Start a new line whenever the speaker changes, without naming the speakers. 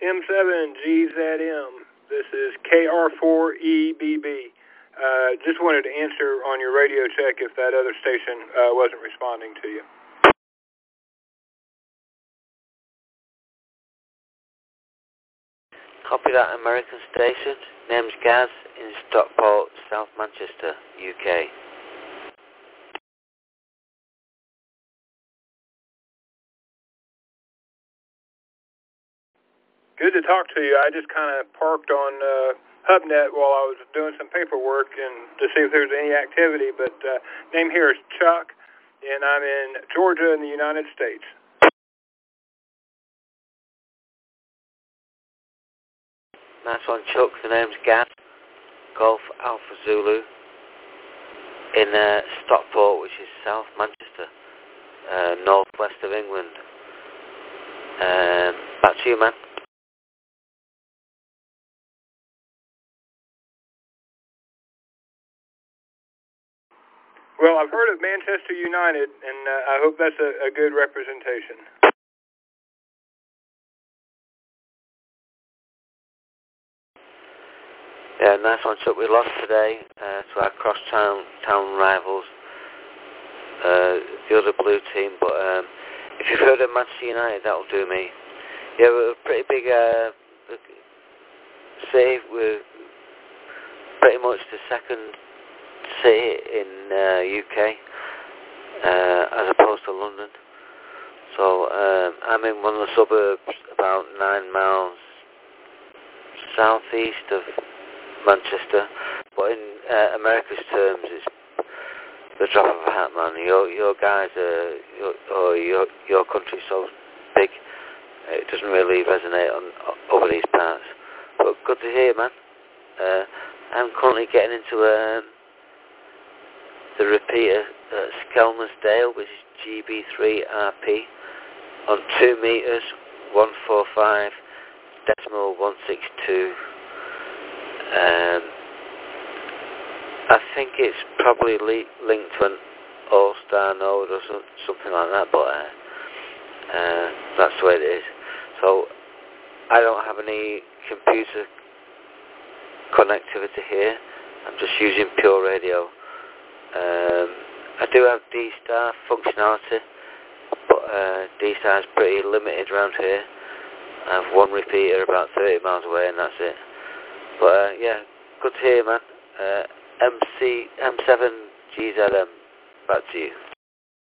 M7GZM. This is KR4EBB. Just wanted to answer on your radio check if that other station wasn't responding to you.
Copy that, American station. Name's Gaz in Stockport, South Manchester, UK.
Good to talk to you. I just kind of parked on HubNet while I was doing some paperwork and to see if there's any activity, but name here is Chuck, and I'm in Georgia in the United States.
Nice one, Chuck. The name's Gaz, Golf Alpha Zulu, in Stockport, which is South Manchester, northwest of England. Back to you, man.
Well, I've heard of Manchester United, and I hope that's a good representation.
Yeah, nice one, Chuck. We lost today to our cross-town rivals, the other blue team, but if you've heard of Manchester United, that'll do me. Yeah, we're a pretty big city. We're pretty much the second city in UK as opposed to London. So I'm in one of the suburbs about 9 miles southeast of Manchester, but in America's terms, it's the drop of a hat, man. Your guys your country's so big, it doesn't really resonate over these parts. But good to hear, man. I'm currently getting into the repeater at Skelmersdale, which is GB3RP, on 2 meters, 145.162. I think it's probably linked to an All-Star node or something like that, but that's the way it is. So I don't have any computer connectivity here. I'm just using pure radio. I do have D-Star functionality, but D-Star is pretty limited around here. I have one repeater about 30 miles away, and that's it. But yeah, good to hear, man. M7GZM, back to you.